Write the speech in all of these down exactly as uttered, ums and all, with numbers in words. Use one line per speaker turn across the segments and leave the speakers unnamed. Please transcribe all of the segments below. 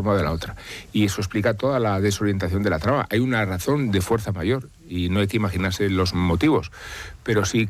forma o de la otra. Y eso explica toda la desorientación de la trama. Hay una razón de fuerza mayor y no hay que imaginarse los motivos, pero sí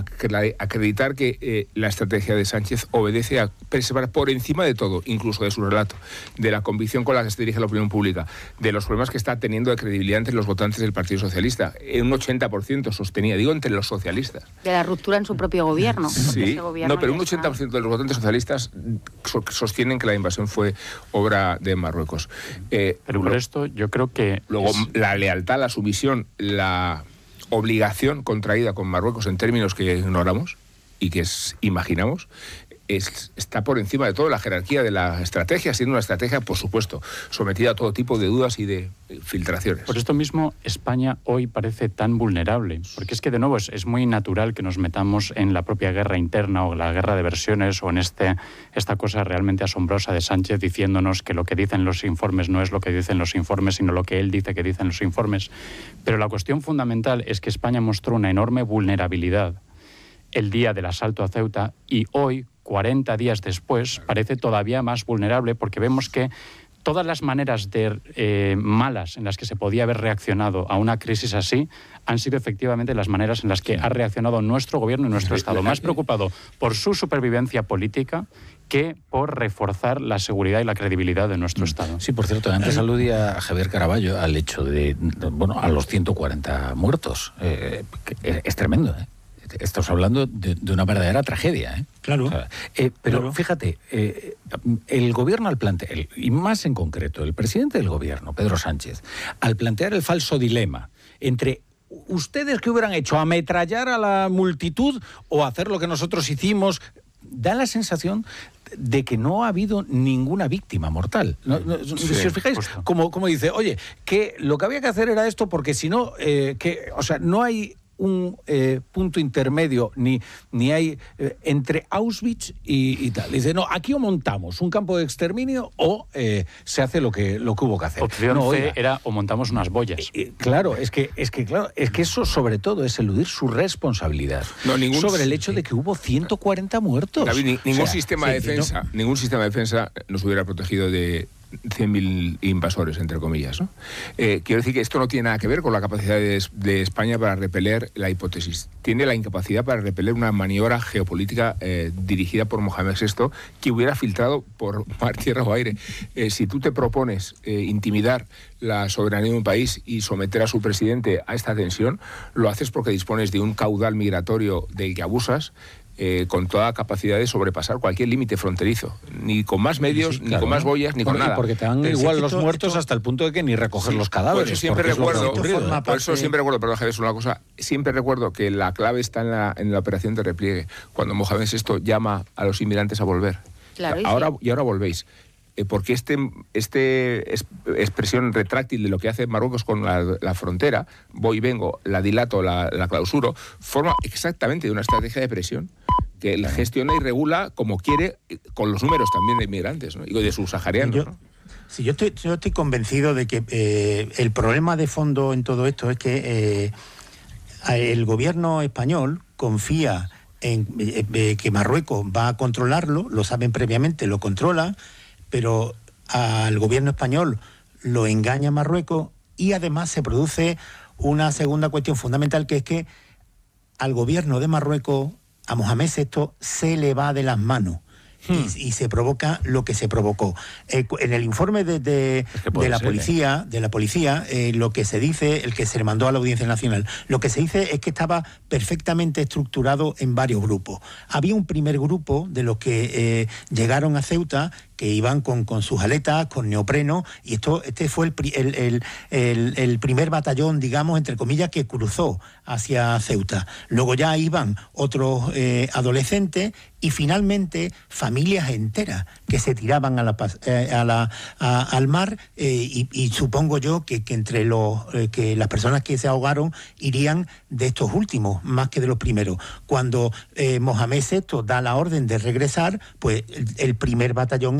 acreditar que eh, la estrategia de Sánchez obedece a preservar por encima de todo, incluso de su relato, de la convicción con la que se dirige la opinión pública, de los problemas que está teniendo de credibilidad entre los votantes del Partido Socialista. Un ochenta por ciento sostenía, digo, entre los socialistas.
De la ruptura en su propio gobierno.
Sí,
gobierno
no, pero un ochenta por ciento de los votantes socialistas sostienen que la invasión fue obra de Marruecos.
Eh, pero por lo, esto yo creo que...
Luego,
es...
la lealtad, la sumisión, la obligación contraída con Marruecos en términos que ignoramos y que es, imaginamos, es, está por encima de todo la jerarquía de la estrategia, siendo una estrategia, por supuesto, sometida a todo tipo de dudas y de filtraciones.
Por esto mismo, España hoy parece tan vulnerable, porque es que, de nuevo, es, es muy natural que nos metamos en la propia guerra interna o la guerra de versiones o en este, esta cosa realmente asombrosa de Sánchez diciéndonos que lo que dicen los informes no es lo que dicen los informes, sino lo que él dice que dicen los informes. Pero la cuestión fundamental es que España mostró una enorme vulnerabilidad el día del asalto a Ceuta y hoy, cuarenta días después, parece todavía más vulnerable porque vemos que todas las maneras de, eh, malas en las que se podía haber reaccionado a una crisis así han sido efectivamente las maneras en las que ha reaccionado nuestro gobierno y nuestro Estado, más preocupado por su supervivencia política que por reforzar la seguridad y la credibilidad de nuestro Estado.
Sí, por cierto, antes aludía a Javier Caraballo al hecho de, bueno, a los ciento cuarenta muertos. Eh, es tremendo, ¿eh? Estamos hablando de, de una verdadera tragedia, ¿eh?
Claro.
O sea, eh, pero
claro.
fíjate, eh, el gobierno al plantear, y más en concreto, el presidente del gobierno, Pedro Sánchez, al plantear el falso dilema entre ustedes qué hubieran hecho, ametrallar a la multitud o hacer lo que nosotros hicimos, da la sensación de que no ha habido ninguna víctima mortal. ¿No? No, sí, si os fijáis, como, como dice, oye, que lo que había que hacer era esto porque si no, eh, que, o sea, no hay un eh, punto intermedio ni, ni hay eh, entre Auschwitz y, y tal. Dice, no, aquí o montamos un campo de exterminio o eh, se hace lo que, lo que hubo que hacer.
Opción
no,
C
oiga,
era o montamos unas boyas.
Eh, claro, es que, es que claro, es que eso sobre todo es eludir su responsabilidad.
No, ningún,
sobre el hecho de que hubo ciento cuarenta muertos.
David, ni, ningún
o sea,
sistema
sí,
de defensa, no. ningún sistema de defensa nos hubiera protegido de cien mil invasores, entre comillas, ¿no? Eh, quiero decir que esto no tiene nada que ver con la capacidad de, de España para repeler la hipótesis. Tiene la incapacidad para repeler una maniobra geopolítica eh, dirigida por Mohamed sexto que hubiera filtrado por mar, tierra o aire. Eh, si tú te propones eh, intimidar la soberanía de un país y someter a su presidente a esta tensión, lo haces porque dispones de un caudal migratorio del que abusas, Eh, con toda capacidad de sobrepasar cualquier límite fronterizo, ni con más medios, sí, claro, ni con más boyas, ni
bueno,
con nada.
Porque te dan
Pero
igual
si
los
esto,
muertos
esto,
hasta el punto de que ni recoger
sí,
los cadáveres.
Por eso siempre recuerdo,
ocurrido,
por parte... eso siempre recuerdo, perdón, Javier, una cosa, siempre recuerdo que la clave está en la, en la operación de repliegue, cuando Mohamed sexto llama a los inmigrantes a volver.
Claro,
ahora,
sí.
Y ahora volvéis. Eh, porque este, este es, expresión retráctil de lo que hace Marruecos con la, la frontera, voy y vengo, la dilato, la, la clausuro, forma exactamente de una estrategia de presión que él gestiona y regula como quiere, con los números también de inmigrantes, ¿no? Y de subsaharianos,
yo,
¿no?
Sí, yo estoy, yo estoy convencido de que eh, el problema de fondo en todo esto es que eh, el gobierno español confía en eh, que Marruecos va a controlarlo, lo saben previamente, lo controla, pero al gobierno español lo engaña Marruecos y además se produce una segunda cuestión fundamental, que es que al gobierno de Marruecos, a Mohamed sexto, se le va de las manos. Hmm. Y, y se provoca lo que se provocó. Eh, en el informe de, de, es que de la ser, policía, ¿eh? de la policía, eh, lo que se dice, el que se le mandó a la Audiencia Nacional, lo que se dice es que estaba perfectamente estructurado en varios grupos. Había un primer grupo de los que eh, llegaron a Ceuta, que iban con, con sus aletas, con neopreno, y esto este fue el, el, el, el, el primer batallón, digamos, entre comillas, que cruzó hacia Ceuta. Luego ya iban otros eh, adolescentes y finalmente familias enteras que se tiraban a la, eh, a la, a, al mar eh, y, y supongo yo que, que entre los eh, que las personas que se ahogaron irían de estos últimos, más que de los primeros. Cuando eh, Mohamed sexto da la orden de regresar, pues el, el primer batallón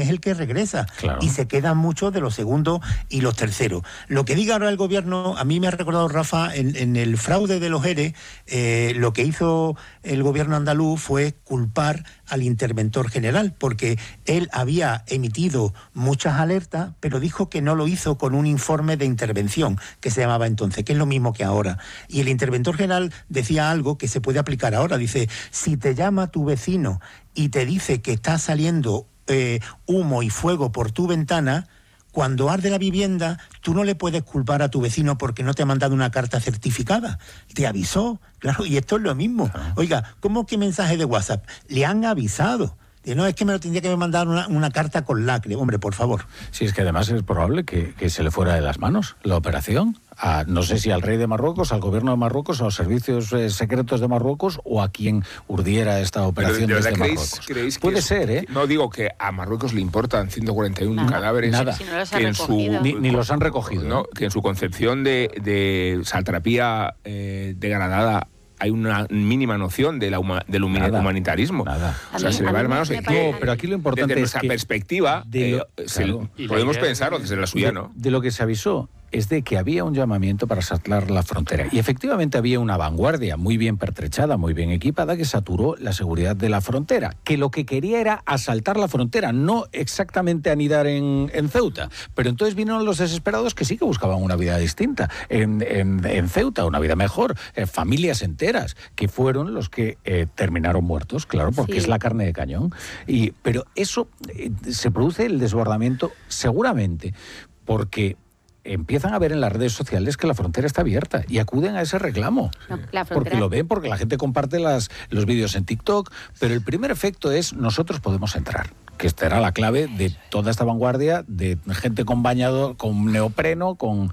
es el que regresa.
Claro.
Y se quedan muchos de los segundos y los terceros. Lo que diga ahora el gobierno, a mí me ha recordado, Rafa, en, en el fraude de los E R E, eh, lo que hizo el gobierno andaluz fue culpar al interventor general, porque él había emitido muchas alertas, pero dijo que no lo hizo con un informe de intervención, que se llamaba entonces, que es lo mismo que ahora. Y el interventor general decía algo que se puede aplicar ahora. Dice, si te llama tu vecino y te dice que está saliendo eh, humo y fuego por tu ventana, cuando arde la vivienda, tú no le puedes culpar a tu vecino porque no te ha mandado una carta certificada. Te avisó, claro, y esto es lo mismo. Oiga, ¿cómo que mensaje de WhatsApp? Le han avisado. No, es que me lo tendría que mandar una, una carta con lacre. Hombre, por favor.
Sí, es que además es probable que, que se le fuera de las manos la operación. A, no sé si al rey de Marruecos, al gobierno de Marruecos, a los servicios eh, secretos de Marruecos o a quien urdiera esta operación
Pero, ¿de
desde
creéis,
Marruecos.
¿creéis
Puede
es,
ser, ¿eh?
No digo que a Marruecos le importan ciento cuarenta y uno
Nada.
cadáveres.
Nada.
Si no los ha
que en su,
recogido.
Ni, ni los han recogido.
no,
¿eh?
que en su concepción de, de satrapía eh, degradada hay una mínima noción de la huma, del huma,
Nada,
humanitarismo.
Nada.
O sea,
A mí-
se le
a
va
mí
de manos
me
en
parece-
que,
No, pero aquí lo importante
desde
es
nuestra
que
perspectiva,
de lo-
eh, se-
claro.
Y la
podemos
idea
pensar, o desde la suya,
de,
¿no?
de lo que se avisó es de que había un llamamiento para saltar la frontera. Y efectivamente había una vanguardia muy bien pertrechada, muy bien equipada, que saturó la seguridad de la frontera. Que lo que quería era asaltar la frontera, no exactamente anidar en, en Ceuta. Pero entonces vinieron los desesperados que sí que buscaban una vida distinta en, en, en Ceuta, una vida mejor. Eh, familias enteras, que fueron los que eh, terminaron muertos, claro, porque
Sí.
es la carne de cañón. Y, pero eso, eh, se produce el desbordamiento seguramente porque empiezan a ver en las redes sociales que la frontera está abierta y acuden a ese reclamo.
No, la frontera-
Porque lo ven, porque la gente comparte las, los vídeos en TikTok, pero el primer efecto es nosotros podemos entrar, que esta era la clave de toda esta vanguardia de gente con bañador, con neopreno, con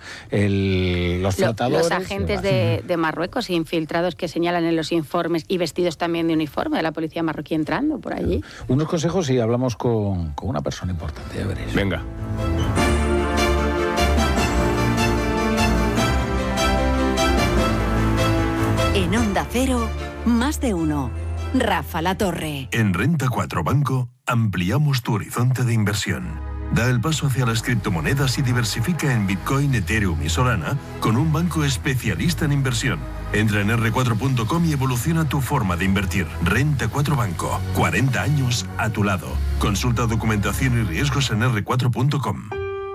el, los
Lo-
flotadores.
los agentes de, de Marruecos infiltrados que señalan en los informes y vestidos también de uniforme de la policía marroquí entrando por allí.
Unos consejos y hablamos con, con una persona importante, ya veréis.
Venga.
En Onda Cero, más de uno. Rafa La Torre.
En Renta cuatro Banco ampliamos tu horizonte de inversión. Da el paso hacia las criptomonedas y diversifica en Bitcoin, Ethereum y Solana con un banco especialista en inversión. Entra en erre cuatro punto com y evoluciona tu forma de invertir. Renta cuatro Banco, cuarenta años a tu lado. Consulta documentación y riesgos en erre cuatro punto com.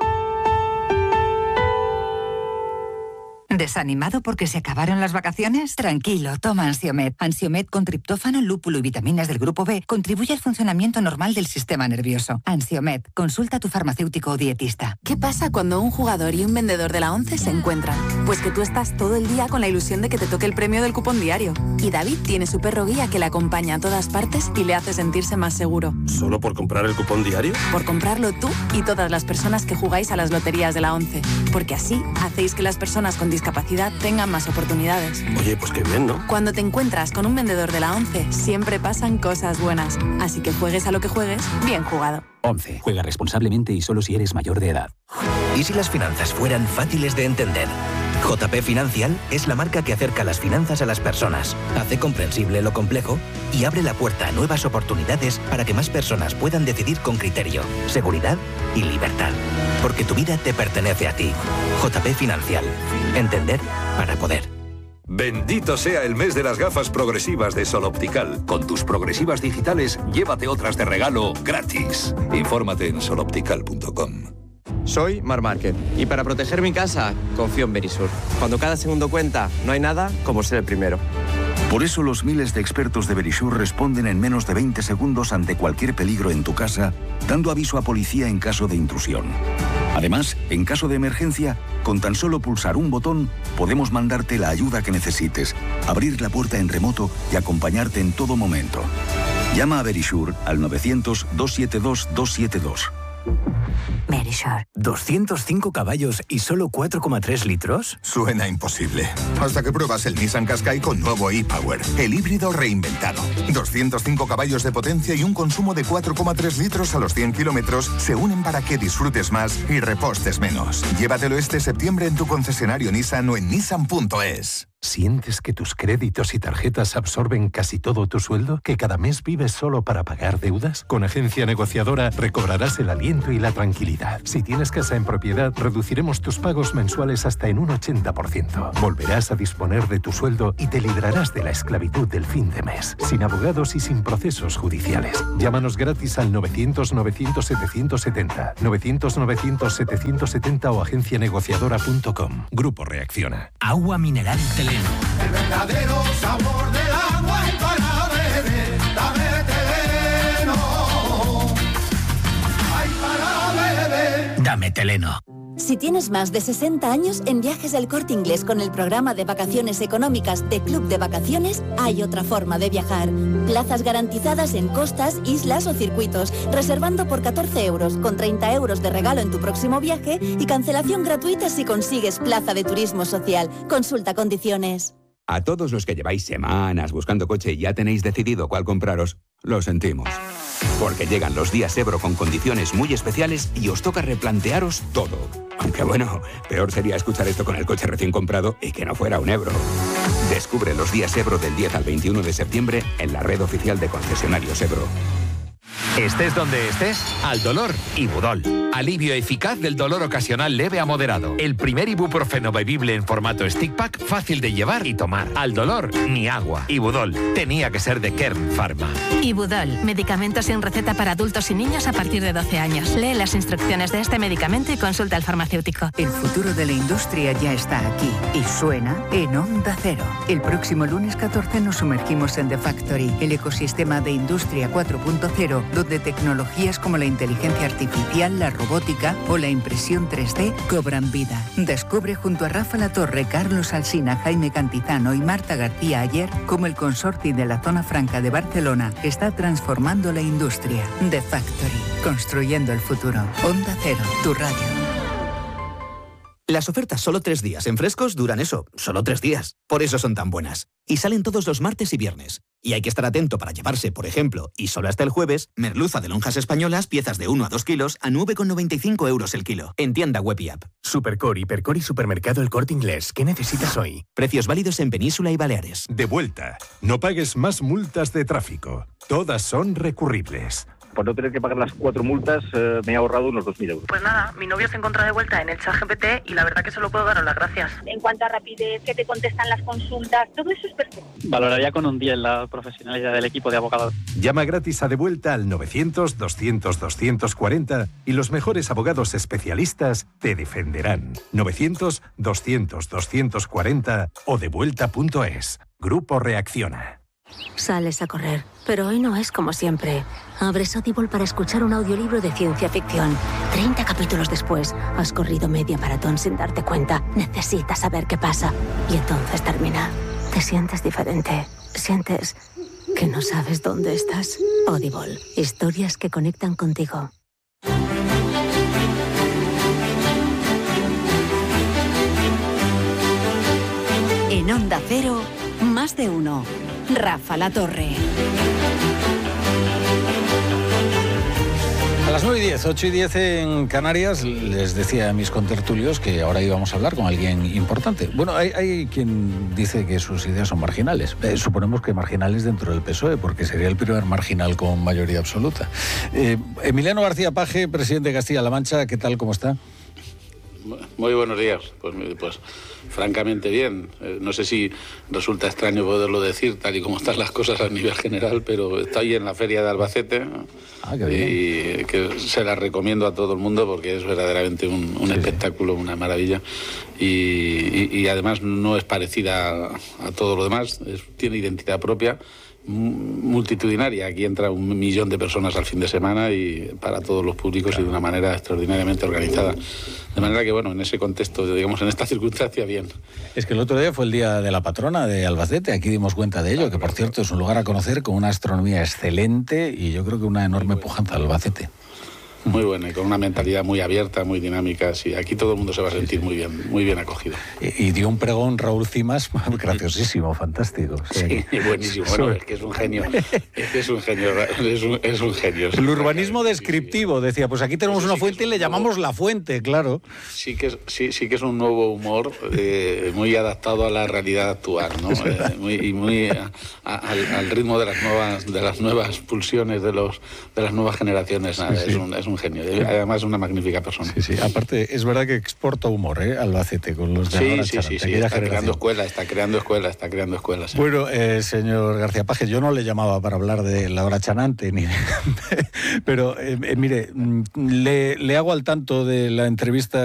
¿Desanimado porque se acabaron las vacaciones? Tranquilo, toma Ansiomed. Ansiomed con triptófano, lúpulo y vitaminas del grupo B contribuye al funcionamiento normal del sistema nervioso. Ansiomed, consulta a tu farmacéutico o dietista.
¿Qué pasa cuando un jugador y un vendedor de la ONCE se encuentran? Pues que tú estás todo el día con la ilusión de que te toque el premio del cupón diario. Y David tiene su perro guía que le acompaña a todas partes y le hace sentirse más seguro.
¿Solo por comprar el cupón diario?
Por comprarlo tú y todas las personas que jugáis a las loterías de la ONCE. Porque así hacéis que las personas con discapacidad tengan más oportunidades.
Oye, pues qué bien, ¿no?
Cuando te encuentras con un vendedor de la ONCE, siempre pasan cosas buenas. Así que juegues a lo que juegues, bien jugado.
once. Juega responsablemente y solo si eres mayor de edad.
¿Y si las finanzas fueran fáciles de entender? J P Financial es la marca que acerca las finanzas a las personas, hace comprensible lo complejo y abre la puerta a nuevas oportunidades para que más personas puedan decidir con criterio, seguridad y libertad. Porque tu vida te pertenece a ti. J P Financial. Entender para poder.
Bendito sea el mes de las gafas progresivas de Sol Optical. Con tus progresivas digitales, llévate otras de regalo gratis. Infórmate en sol optical punto com.
Soy Mar Márquez y para proteger mi casa confío en Verisur. Cuando cada segundo cuenta, no hay nada como ser el primero.
Por eso los miles de expertos de Verisur responden en menos de veinte segundos ante cualquier peligro en tu casa, dando aviso a policía en caso de intrusión. Además, en caso de emergencia, con tan solo pulsar un botón, podemos mandarte la ayuda que necesites, abrir la puerta en remoto y acompañarte en todo momento. Llama a Verisur al novecientos, doscientos setenta y dos, doscientos setenta y dos.
Verisur.
¿doscientos cinco caballos y solo cuatro coma tres litros?
Suena imposible. Hasta que pruebas el Nissan Qashqai con nuevo e-Power, el híbrido reinventado. doscientos cinco caballos de potencia y un consumo de cuatro coma tres litros a los cien kilómetros se unen para que disfrutes más y repostes menos. Llévatelo este septiembre en tu concesionario Nissan o en nissan punto es.
¿Sientes que tus créditos y tarjetas absorben casi todo tu sueldo? ¿Que cada mes vives solo para pagar deudas? Con Agencia Negociadora recobrarás el aliento y la tranquilidad. Si tienes casa en propiedad, reduciremos tus pagos mensuales hasta en un ochenta por ciento. Volverás a disponer de tu sueldo y te librarás de la esclavitud del fin de mes, sin abogados y sin procesos judiciales. Llámanos gratis al novecientos novecientos setecientos setenta, novecientos novecientos setecientos setenta o agencia negociadora punto com. Grupo Reacciona.
Agua mineral Teleno.
El verdadero sabor del agua y para beber, dame Teleno. Ay, para beber.
Dame Teleno.
Si tienes más de sesenta años, en Viajes El Corte Inglés con el programa de vacaciones económicas de Club de Vacaciones, hay otra forma de viajar. Plazas garantizadas en costas, islas o circuitos, reservando por catorce euros, con treinta euros de regalo en tu próximo viaje y cancelación gratuita si consigues plaza de turismo social. Consulta condiciones.
A todos los que lleváis semanas buscando coche y ya tenéis decidido cuál compraros, lo sentimos. Porque llegan los días Ebro con condiciones muy especiales y os toca replantearos todo. Aunque bueno, peor sería escuchar esto con el coche recién comprado y que no fuera un Ebro. Descubre los días Ebro del diez al veintiuno de septiembre en la red oficial de concesionarios Ebro.
Estés donde estés, al dolor, Ibudol. Alivio eficaz del dolor ocasional leve a moderado. El primer ibuprofeno bebible en formato stick pack, fácil de llevar y tomar. Al dolor, ni agua. Ibudol. Tenía que ser de Kern Pharma.
Ibudol. Medicamento sin receta para adultos y niños a partir de doce años. Lee las instrucciones de este medicamento y consulta al farmacéutico.
El futuro de la industria ya está aquí y suena en Onda Cero. El próximo lunes catorce nos sumergimos en The Factory, el ecosistema de Industria cuatro punto cero, donde tecnologías como la inteligencia artificial, la robótica o la impresión tres D cobran vida. Descubre junto a Rafa Latorre, Carlos Alsina, Jaime Cantizano y Marta García Ayer cómo el consorcio de la Zona Franca de Barcelona está transformando la industria. The Factory, construyendo el futuro. Onda Cero, tu radio.
Las ofertas solo tres días en Frescos duran eso, solo tres días. Por eso son tan buenas. Y salen todos los martes y viernes. Y hay que estar atento para llevarse, por ejemplo, y solo hasta el jueves, merluza de lonjas españolas, piezas de uno a dos kilos, a nueve con noventa y cinco euros el kilo. En tienda web y app.
Supercor, Hipercor y Supermercado El Corte Inglés. ¿Qué necesitas hoy?
Precios válidos en Península y Baleares.
De vuelta. No pagues más multas de tráfico. Todas son recurribles.
Por no tener que pagar las cuatro multas, eh, me he ahorrado unos dos mil euros.
Pues nada, mi novio se encontró de vuelta en el ChatGPT y la verdad que solo puedo daros las gracias.
En cuanto a rapidez, que te contestan las consultas, todo eso es perfecto.
Valoraría con un diez la profesionalidad del equipo de abogados.
Llama gratis a De Vuelta al novecientos, doscientos, doscientos cuarenta y los mejores abogados especialistas te defenderán. novecientos, doscientos, doscientos cuarenta o devuelta punto es. Grupo Reacciona.
Sales a correr, pero hoy no es como siempre. Abres Audible para escuchar un audiolibro de ciencia ficción. treinta capítulos después, has corrido media maratón sin darte cuenta. Necesitas saber qué pasa. Y entonces termina. Te sientes diferente. Sientes que no sabes dónde estás. Audible. Historias que conectan contigo.
En Onda Cero, más de uno. Rafa Latorre.
A las nueve y diez, ocho y diez en Canarias, les decía a mis contertulios que ahora íbamos a hablar con alguien importante. Bueno, hay, hay quien dice que sus ideas son marginales. Eh, suponemos que marginales dentro del P S O E, porque sería el primer marginal con mayoría absoluta. Eh, Emiliano García Paje, presidente de Castilla-La Mancha, ¿qué tal, cómo está?
Muy buenos días. Pues, pues francamente bien. Eh, no sé si resulta extraño poderlo decir tal y como están las cosas a nivel general, pero estoy en la feria de Albacete. Ah, qué bien. Y que se la recomiendo a todo el mundo porque es verdaderamente un, un sí, espectáculo, sí. Una maravilla. Y, y, y además no es parecida a, a todo lo demás, es, tiene identidad propia. Multitudinaria, aquí entra un millón de personas al fin de semana y para todos los públicos claro. Y de una manera extraordinariamente organizada. De manera que, bueno, en ese contexto, digamos, en esta circunstancia, bien.
Es que el otro día fue el Día de la Patrona de Albacete, aquí dimos cuenta de ello, claro, que por cierto es un lugar a conocer con una astronomía excelente y yo creo que una enorme pujanza Albacete.
muy buena y con una mentalidad muy abierta, muy dinámica. Sí, aquí todo el mundo se va a sentir muy bien, muy bien acogido.
Y, y dio un pregón Raúl Cimas graciosísimo, fantástico.
Sí, sí buenísimo. Bueno, es que es un genio. Es que es un genio. Es un, es un genio.
El urbanismo descriptivo, decía, pues aquí tenemos una fuente y le llamamos la fuente, claro.
Sí que es, sí, sí que es un nuevo humor eh, muy adaptado a la realidad actual, ¿no? Eh, muy, y muy a, a, al, al ritmo de las nuevas de las nuevas pulsiones de los de las nuevas generaciones. Nada, sí, sí. Es, un, es un genio. Además, es una magnífica persona.
Sí, sí. Aparte, es verdad que exporta humor, ¿eh? Albacete con los de
sí,
ahora,
sí,
Charante,
sí, sí. Está generación. creando escuela, está creando escuela, está creando escuelas. ¿Sí?
Bueno, eh, señor García Paje, yo no le llamaba para hablar de la hora chanante, ni de... pero eh, eh, mire, le, le hago al tanto de la entrevista